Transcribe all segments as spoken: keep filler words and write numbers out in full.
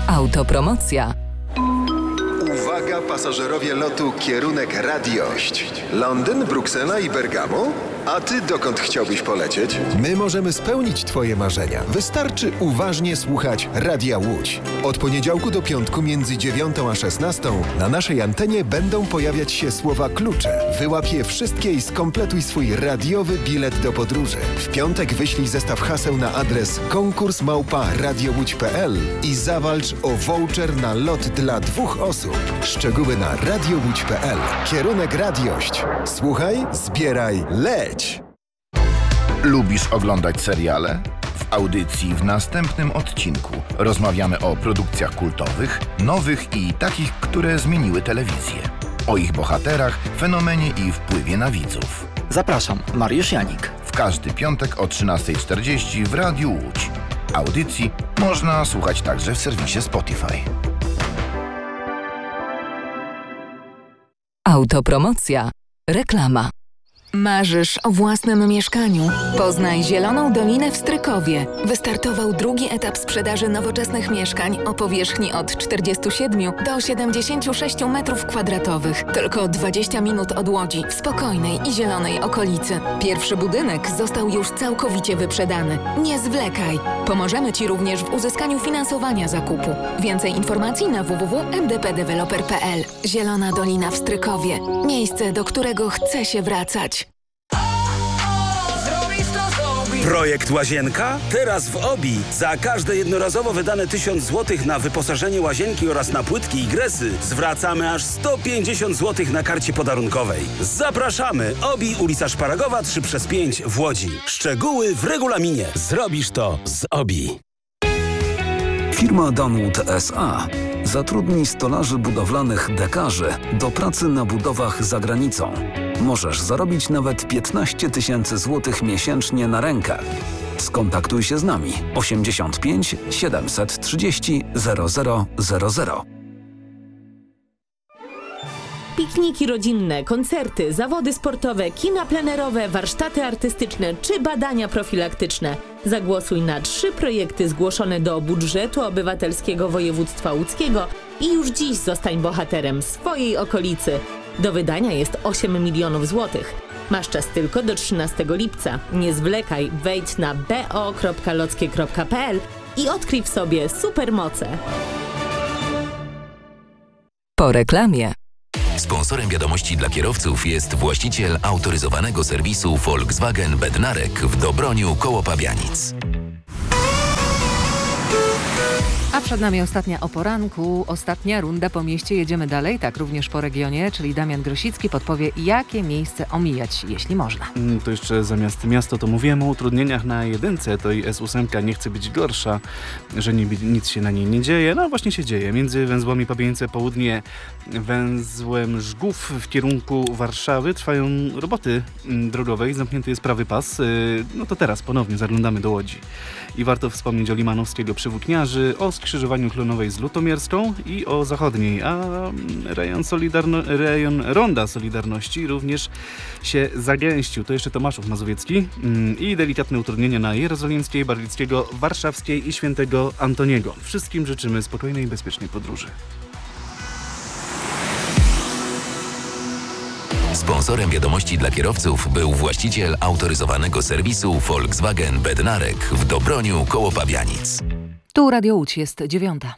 Autopromocja. Uwaga pasażerowie lotu kierunek Radiość. Londyn, Bruksela i Bergamo? A ty dokąd chciałbyś polecieć? My możemy spełnić twoje marzenia. Wystarczy uważnie słuchać Radia Łódź. Od poniedziałku do piątku między dziewiątą a szesnastą na naszej antenie będą pojawiać się słowa klucze. Wyłap je wszystkie i skompletuj swój radiowy bilet do podróży. W piątek wyślij zestaw haseł na adres konkurs małpa radiołódź kropka p l i zawalcz o voucher na lot dla dwóch osób. Szczegóły na radiołódź kropka p l. Kierunek Radiość. Słuchaj, zbieraj, leć! Lubisz oglądać seriale? W audycji w następnym odcinku rozmawiamy o produkcjach kultowych, nowych i takich, które zmieniły telewizję. O ich bohaterach, fenomenie i wpływie na widzów. Zapraszam, Mariusz Janik. W każdy piątek o trzynasta czterdzieści w Radiu Łódź. Audycji można słuchać także w serwisie Spotify. Autopromocja. Reklama. Marzysz o własnym mieszkaniu? Poznaj Zieloną Dolinę w Strykowie. Wystartował drugi etap sprzedaży nowoczesnych mieszkań o powierzchni od czterdziestu siedmiu do siedemdziesięciu sześciu metrów kwadratowych. Tylko dwadzieścia minut od Łodzi, w spokojnej i zielonej okolicy. Pierwszy budynek został już całkowicie wyprzedany. Nie zwlekaj. Pomożemy Ci również w uzyskaniu finansowania zakupu. Więcej informacji na w w w kropka m d p developer kropka p l. Zielona Dolina w Strykowie. Miejsce, do którego chce się wracać. Projekt Łazienka? Teraz w Obi. Za każde jednorazowo wydane tysiąc złotych na wyposażenie łazienki oraz na płytki i gresy zwracamy aż sto pięćdziesiąt złotych na karcie podarunkowej. Zapraszamy! Obi, ulica Szparagowa trzy przez pięć w Łodzi. Szczegóły w regulaminie. Zrobisz to z Obi. Firma Dunwood S A zatrudni stolarzy budowlanych dekarzy do pracy na budowach za granicą. Możesz zarobić nawet piętnaście tysięcy złotych miesięcznie na rękę. Skontaktuj się z nami osiemdziesiąt pięć siedemset trzydzieści zero zero zero zero. Pikniki rodzinne, koncerty, zawody sportowe, kina plenerowe, warsztaty artystyczne czy badania profilaktyczne. Zagłosuj na trzy projekty zgłoszone do budżetu obywatelskiego województwa łódzkiego i już dziś zostań bohaterem swojej okolicy. Do wydania jest osiem milionów złotych. Masz czas tylko do trzynastego lipca. Nie zwlekaj, wejdź na b o kropka lockie kropka p l i odkryj w sobie supermoce. Po reklamie. Sponsorem wiadomości dla kierowców jest właściciel autoryzowanego serwisu Volkswagen Bednarek w Dobroniu koło Pabianic. A przed nami ostatnia o poranku, ostatnia runda po mieście. Jedziemy dalej, tak również po regionie, czyli Damian Grosicki podpowie, jakie miejsce omijać, jeśli można. Mm, to jeszcze zamiast miasto to mówiłem o utrudnieniach na jedynce, to i S osiem nie chce być gorsza, że nie, nic się na niej nie dzieje. No właśnie się dzieje. Między węzłami Pabianice Południe, węzłem Żgów w kierunku Warszawy trwają roboty drogowe i zamknięty jest prawy pas. No to teraz ponownie zaglądamy do Łodzi. I warto wspomnieć o Limanowskiego przy Włókniarzy, o skrzyżowaniu Klonowej z Lutomierską i o zachodniej, a rejon, Solidarno- rejon Ronda Solidarności również się zagęścił. To jeszcze Tomaszów Mazowiecki i delikatne utrudnienia na Jerozolimskiej, Barlickiego, Warszawskiej i Świętego Antoniego. Wszystkim życzymy spokojnej i bezpiecznej podróży. Sponsorem wiadomości dla kierowców był właściciel autoryzowanego serwisu Volkswagen Bednarek w Dobroniu koło Pabianic. Tu Radio Łódź, jest dziewiąta.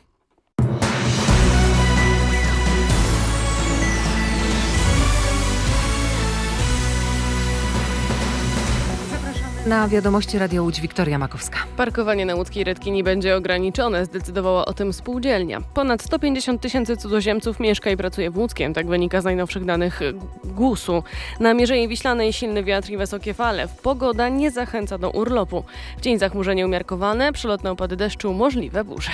Na wiadomości Radio Łódź Wiktoria Makowska. Parkowanie na łódzkiej Redkini będzie ograniczone, zdecydowała o tym spółdzielnia. Ponad sto pięćdziesiąt tysięcy cudzoziemców mieszka i pracuje w Łódzkiem, tak wynika z najnowszych danych gusu. Na Mierzei Wiślanej silny wiatr i wysokie fale. Pogoda nie zachęca do urlopu. W dzień zachmurzenie umiarkowane, przelotne opady deszczu, możliwe burze.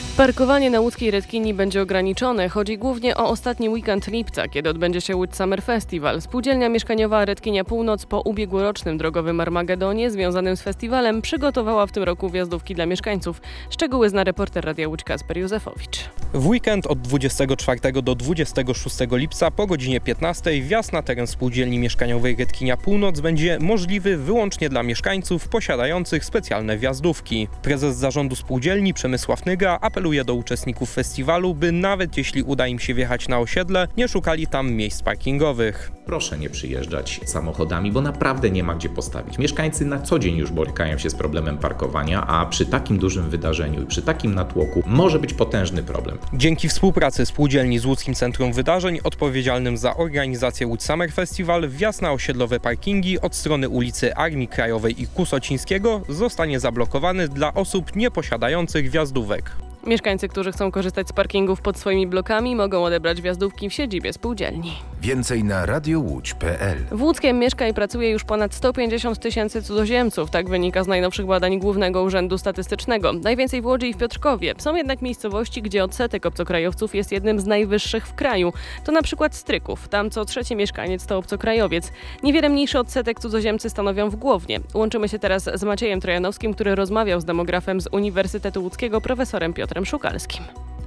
Parkowanie na łódzkiej Redkini będzie ograniczone. Chodzi głównie o ostatni weekend lipca, kiedy odbędzie się Łódź Summer Festival. Spółdzielnia mieszkaniowa Redkinia Północ po ubiegłorocznym drogowym Armagedonie związanym z festiwalem przygotowała w tym roku wjazdówki dla mieszkańców. Szczegóły zna reporter Radia Łódź Kasper Józefowicz. W weekend od dwudziestego czwartego do dwudziestego szóstego lipca po godzinie piętnastej wjazd na teren spółdzielni mieszkaniowej Redkinia Północ będzie możliwy wyłącznie dla mieszkańców posiadających specjalne wjazdówki. Prezes zarządu spółdzielni Przemysław Nyga apeluje do uczestników festiwalu, by nawet jeśli uda im się wjechać na osiedle, nie szukali tam miejsc parkingowych. Proszę nie przyjeżdżać samochodami, bo naprawdę nie ma gdzie postawić. Mieszkańcy na co dzień już borykają się z problemem parkowania, a przy takim dużym wydarzeniu i przy takim natłoku może być potężny problem. Dzięki współpracy spółdzielni z Łódzkim Centrum Wydarzeń odpowiedzialnym za organizację Łódź Summer Festival, wjazd na osiedlowe parkingi od strony ulicy Armii Krajowej i Kusocińskiego zostanie zablokowany dla osób nieposiadających wjazdówek. Mieszkańcy, którzy chcą korzystać z parkingów pod swoimi blokami, mogą odebrać wjazdówki w siedzibie spółdzielni. Więcej na radiowódź kropka pe el. W Łódzkiem mieszka i pracuje już ponad sto pięćdziesiąt tysięcy cudzoziemców. Tak wynika z najnowszych badań Głównego Urzędu Statystycznego. Najwięcej w Łodzi i w Piotrkowie. Są jednak miejscowości, gdzie odsetek obcokrajowców jest jednym z najwyższych w kraju. To na przykład Stryków. Tam co trzeci mieszkaniec to obcokrajowiec. Niewiele mniejszy odsetek cudzoziemcy stanowią w Głównie. Łączymy się teraz z Maciejem Trojanowskim, który rozmawiał z demografem z Uniwersytetu Łódzkiego, profesorem Piotrem Szukalskim.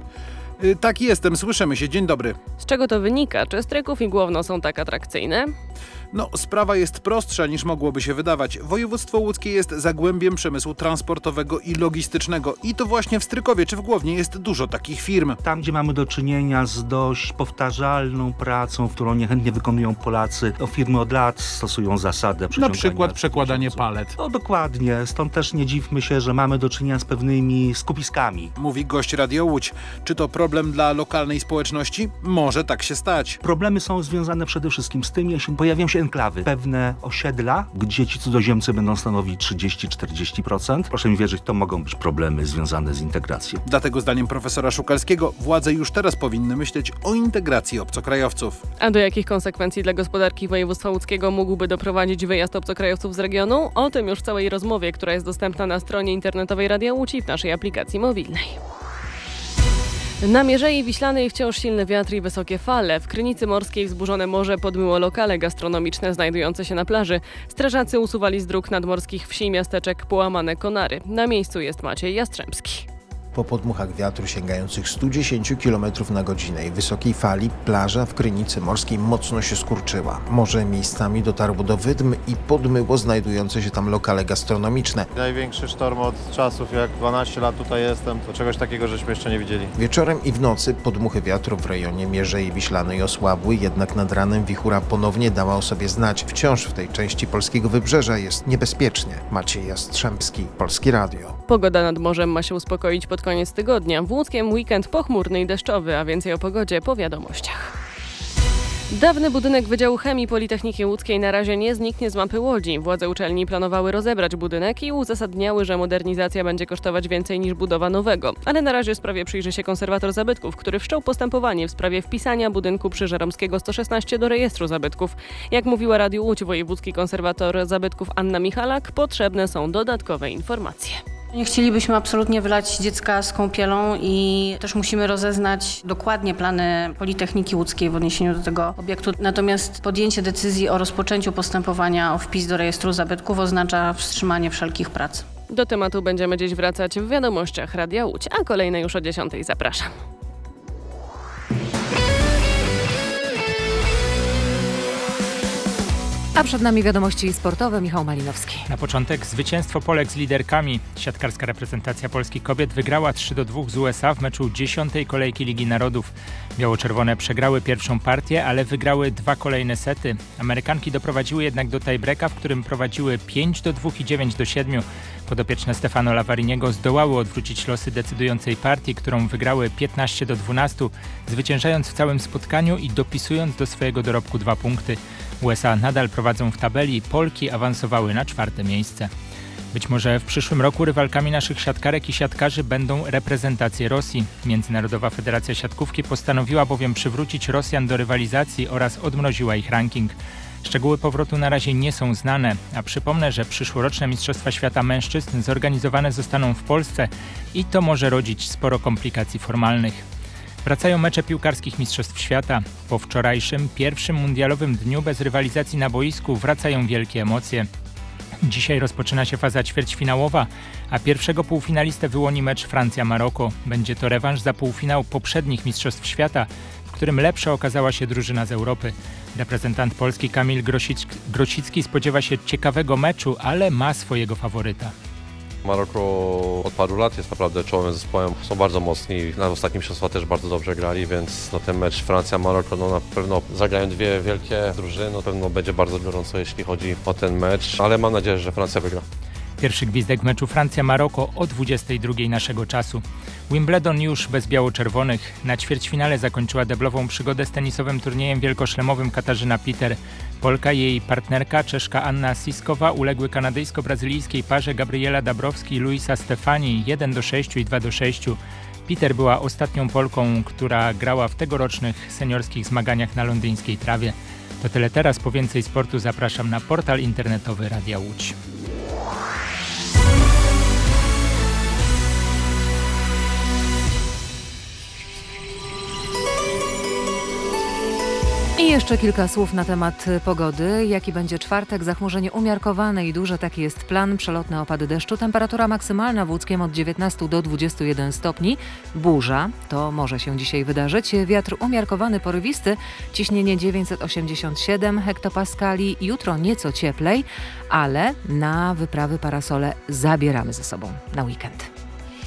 Tak, jestem, słyszymy się, dzień dobry. Z czego to wynika? Czy Stryków i Główno są tak atrakcyjne? No, sprawa jest prostsza niż mogłoby się wydawać. Województwo łódzkie jest zagłębiem przemysłu transportowego i logistycznego. I to właśnie w Strykowie czy w Głównie jest dużo takich firm. Tam, gdzie mamy do czynienia z dość powtarzalną pracą, którą niechętnie wykonują Polacy, to firmy od lat stosują zasadę Na przykład przekładanie palet. No dokładnie, stąd też nie dziwmy się, że mamy do czynienia z pewnymi skupiskami. Mówi gość Radio Łódź. Czy to problem dla lokalnej społeczności? Może tak się stać. Problemy są związane przede wszystkim z tym, jeśli pojawią się enklawy, pewne osiedla, gdzie ci cudzoziemcy będą stanowić trzydzieści do czterdziestu procent. Proszę mi wierzyć, to mogą być problemy związane z integracją. Dlatego zdaniem profesora Szukalskiego władze już teraz powinny myśleć o integracji obcokrajowców. A do jakich konsekwencji dla gospodarki województwa łódzkiego mógłby doprowadzić wyjazd obcokrajowców z regionu? O tym już w całej rozmowie, która jest dostępna na stronie internetowej Radia Łódź i w naszej aplikacji mobilnej. Na Mierzei Wiślanej wciąż silny wiatr i wysokie fale. W Krynicy Morskiej wzburzone morze podmyło lokale gastronomiczne znajdujące się na plaży. Strażacy usuwali z dróg nadmorskich wsi i miasteczek połamane konary. Na miejscu jest Maciej Jastrzębski. Po podmuchach wiatru sięgających stu dziesięciu kilometrów na godzinę i wysokiej fali, plaża w Krynicy Morskiej mocno się skurczyła. Morze miejscami dotarło do wydm i podmyło znajdujące się tam lokale gastronomiczne. Największy sztorm od czasów, jak dwanaście lat tutaj jestem, to czegoś takiego żeśmy jeszcze nie widzieli. Wieczorem i w nocy podmuchy wiatru w rejonie Mierzei Wiślanej osłabły, jednak nad ranem wichura ponownie dała o sobie znać. Wciąż w tej części polskiego wybrzeża jest niebezpiecznie. Maciej Jastrzębski, Polskie Radio. Pogoda nad morzem ma się uspokoić pod koniec tygodnia. W Łódzkiem weekend pochmurny i deszczowy, a więcej o pogodzie po wiadomościach. Dawny budynek Wydziału Chemii Politechniki Łódzkiej na razie nie zniknie z mapy Łodzi. Władze uczelni planowały rozebrać budynek i uzasadniały, że modernizacja będzie kosztować więcej niż budowa nowego. Ale na razie sprawie przyjrzy się konserwator zabytków, który wszczął postępowanie w sprawie wpisania budynku przy Żeromskiego sto szesnaście do rejestru zabytków. Jak mówiła Radiu Łódź wojewódzki konserwator zabytków Anna Michalak, potrzebne są dodatkowe informacje. Nie chcielibyśmy absolutnie wylać dziecka z kąpielą i też musimy rozeznać dokładnie plany Politechniki Łódzkiej w odniesieniu do tego obiektu. Natomiast podjęcie decyzji o rozpoczęciu postępowania o wpis do rejestru zabytków oznacza wstrzymanie wszelkich prac. Do tematu będziemy dziś wracać w wiadomościach Radia Łódź, a kolejne już o dziesiątej. Zapraszam. A przed nami wiadomości sportowe. Michał Malinowski. Na początek zwycięstwo Polek z liderkami. Siatkarska reprezentacja Polski kobiet wygrała trzy do dwóch z U S A w meczu dziesiątej kolejki Ligi Narodów. Biało-czerwone przegrały pierwszą partię, ale wygrały dwa kolejne sety. Amerykanki doprowadziły jednak do tiebreaka, w którym prowadziły pięć do dwóch i dziewięć do siedmiu. Podopieczne Stefano Lavariniego zdołały odwrócić losy decydującej partii, którą wygrały piętnaście do dwunastu, zwyciężając w całym spotkaniu i dopisując do swojego dorobku dwa punkty. U S A nadal prowadzą w tabeli, Polki awansowały na czwarte miejsce. Być może w przyszłym roku rywalkami naszych siatkarek i siatkarzy będą reprezentacje Rosji. Międzynarodowa Federacja Siatkówki postanowiła bowiem przywrócić Rosjan do rywalizacji oraz odmroziła ich ranking. Szczegóły powrotu na razie nie są znane, a przypomnę, że przyszłoroczne Mistrzostwa Świata Mężczyzn zorganizowane zostaną w Polsce i to może rodzić sporo komplikacji formalnych. Wracają mecze piłkarskich Mistrzostw Świata. Po wczorajszym, pierwszym mundialowym dniu bez rywalizacji na boisku wracają wielkie emocje. Dzisiaj rozpoczyna się faza ćwierćfinałowa, a pierwszego półfinalistę wyłoni mecz Francja-Maroko. Będzie to rewanż za półfinał poprzednich Mistrzostw Świata, w którym lepsza okazała się drużyna z Europy. Reprezentant Polski Kamil Grosic- Grosicki spodziewa się ciekawego meczu, ale ma swojego faworyta. Maroko od paru lat jest naprawdę czołowym zespołem, są bardzo mocni, na ostatnim mistrzostwach też bardzo dobrze grali, więc no, ten mecz Francja-Maroko no, na pewno zagrają dwie wielkie drużyny, na pewno będzie bardzo gorąco jeśli chodzi o ten mecz, ale mam nadzieję, że Francja wygra. Pierwszy gwizdek w meczu Francja-Maroko o dwudziestej drugiej naszego czasu. Wimbledon już bez biało-czerwonych. Na ćwierćfinale zakończyła deblową przygodę z tenisowym turniejem wielkoszlemowym Katarzyna Pitter. Polka i jej partnerka, Czeszka Anna Siskowa, uległy kanadyjsko-brazylijskiej parze Gabriela Dabrowski i Luisa Stefani jeden do sześciu i dwa do sześciu. Pitter była ostatnią Polką, która grała w tegorocznych seniorskich zmaganiach na londyńskiej trawie. To tyle teraz. Po więcej sportu zapraszam na portal internetowy Radia Łódź. I jeszcze kilka słów na temat pogody. Jaki będzie czwartek? Zachmurzenie umiarkowane i duże, taki jest plan. Przelotne opady deszczu. Temperatura maksymalna w Łódzkiem od dziewiętnastu do dwudziestu jeden stopni. Burza, to może się dzisiaj wydarzyć. Wiatr umiarkowany, porywisty. Ciśnienie dziewięćset osiemdziesiąt siedem hektopaskali. Jutro nieco cieplej, ale na wyprawy parasole zabieramy ze sobą na weekend.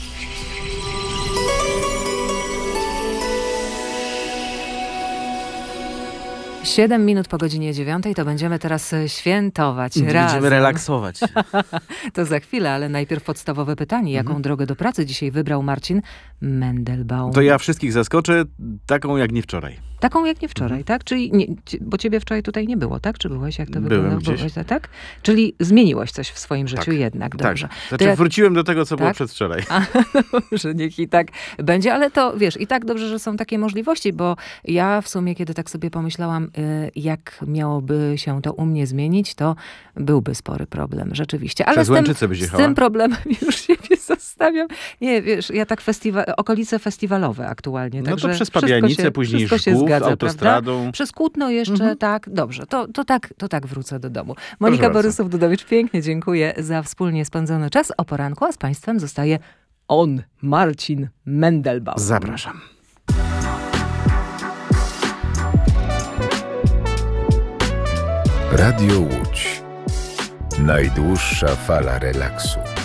Siedem minut po godzinie dziewiątej, to będziemy teraz świętować Będziemy razem. Będziemy relaksować. To za chwilę, ale najpierw podstawowe pytanie. Jaką mhm. drogę do pracy dzisiaj wybrał Marcin Mendelbaum? To ja wszystkich zaskoczę, taką jak nie wczoraj. Taką jak nie wczoraj, mhm. tak? Czyli nie, bo ciebie wczoraj tutaj nie było, tak? Czy byłeś? Jak to wyglądało? Byłeś, tak? Czyli zmieniłeś coś w swoim życiu tak. jednak, dobrze. Tak. Znaczy ja... wróciłem do tego, co tak? było przedwczoraj. A, dobrze, niech i tak będzie, ale to wiesz, i tak dobrze, że są takie możliwości, bo ja w sumie, kiedy tak sobie pomyślałam, jak miałoby się to u mnie zmienić, to byłby spory problem, rzeczywiście. Ale Przez z tym, Łęczyce byś jechała? Z tym problemem już siebie zostawiam. Nie, wiesz, ja tak festiwal, okolice festiwalowe aktualnie. No to przez Pabianicę, później Żgów, autostradą. Prawda? Przez Kutno jeszcze, mhm. tak, dobrze. To, to, tak, to tak wrócę do domu. Monika Borysów-Dudowicz, pięknie dziękuję za wspólnie spędzony czas o poranku, a z państwem zostaje on, Marcin Mendelbaum. Zapraszam. Radio Łódź. Najdłuższa fala relaksu.